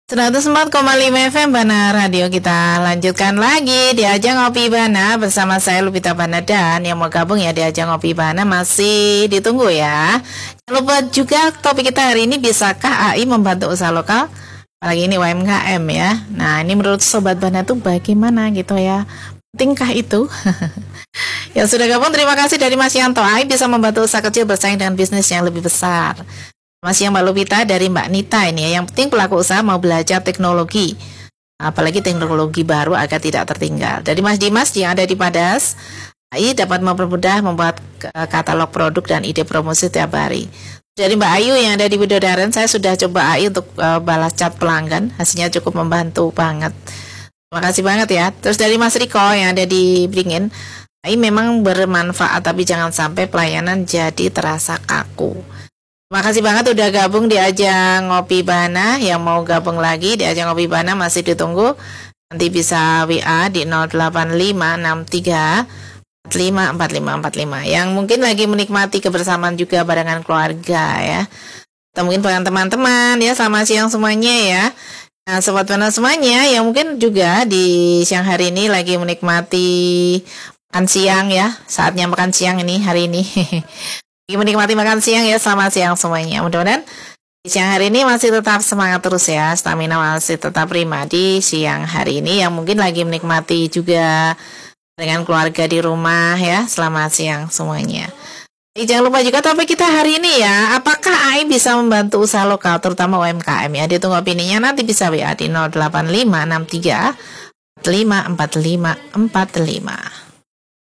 104,5 FM Bana Radio. Kita lanjutkan lagi di Ajang Ngopi Bana bersama saya Lupita Bana, dan yang mau gabung ya di Ajang Ngopi Bana masih ditunggu ya. Jangan lupa juga topik kita hari ini, bisakah AI membantu usaha lokal? Apalagi ini UMKM ya. Nah, ini menurut Sobat Bana tuh bagaimana gitu ya? Pentingkah itu? Yang sudah gabung terima kasih dari Mas Yanto. AI bisa membantu usaha kecil bersaing dengan bisnis yang lebih besar. Masih yang Mbak Lupita dari Mbak Nita ini ya. Yang penting pelaku usaha mau belajar teknologi, apalagi teknologi baru agar tidak tertinggal. Dari Mas Dimas yang ada di Padas, AI dapat mempermudah membuat katalog produk dan ide promosi tiap hari. Dari Mbak Ayu yang ada di Widodaren, saya sudah coba AI untuk balas chat pelanggan, hasilnya cukup membantu banget. Terima kasih banget ya. Terus dari Mas Riko yang ada di Beringin, AI memang bermanfaat tapi jangan sampai pelayanan jadi terasa kaku. Terima kasih banget udah gabung di Ajang Ngopi Bana. Yang mau gabung lagi di Ajang Ngopi Bana masih ditunggu. Nanti bisa WA di 085634545545. Yang mungkin lagi menikmati kebersamaan juga barengan keluarga ya. Atau mungkin dengan teman-teman ya. Selamat siang semuanya ya. Nah, Sobat Bana semuanya yang mungkin juga di siang hari ini lagi menikmati makan siang ya. Saatnya makan siang ini hari ini. Menikmati makan siang ya, selamat siang semuanya. Mudah-mudahan di siang hari ini masih tetap semangat terus ya, stamina masih tetap prima di siang hari ini. Yang mungkin lagi menikmati juga dengan keluarga di rumah ya, selamat siang semuanya. Jangan lupa juga topik kita hari ini ya, apakah AI bisa membantu usaha lokal terutama UMKM ya. Ditunggu opininya, nanti bisa WA di 085634545545.